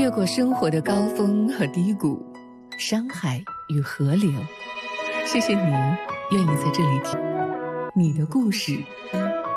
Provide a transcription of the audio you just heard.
越过生活的高峰和低谷，山海与河流。谢谢你愿意在这里听你的故事，